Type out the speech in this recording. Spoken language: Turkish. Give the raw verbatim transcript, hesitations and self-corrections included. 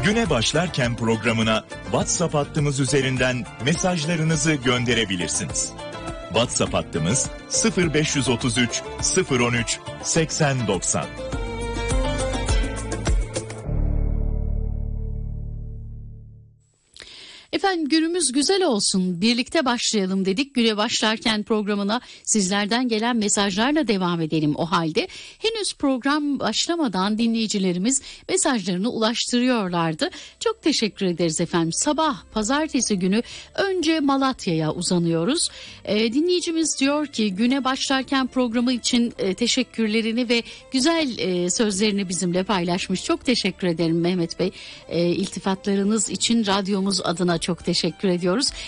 Güne başlarken programına WhatsApp hattımız üzerinden mesajlarınızı gönderebilirsiniz. WhatsApp hattımız sıfır beş otuz üç sıfır on üç seksen doksan. Efendim günümüz güzel olsun, birlikte başlayalım dedik. Güne başlarken programına sizlerden gelen mesajlarla devam edelim o halde. Henüz program başlamadan dinleyicilerimiz mesajlarını ulaştırıyorlardı. Çok teşekkür ederiz efendim. Sabah pazartesi günü önce Malatya'ya uzanıyoruz. Ee, dinleyicimiz diyor ki güne başlarken programı için e, teşekkürlerini ve güzel e, sözlerini bizimle paylaşmış. Çok teşekkür ederim Mehmet Bey. E, iltifatlarınız için radyomuz adına çok teşekkür ediyoruz.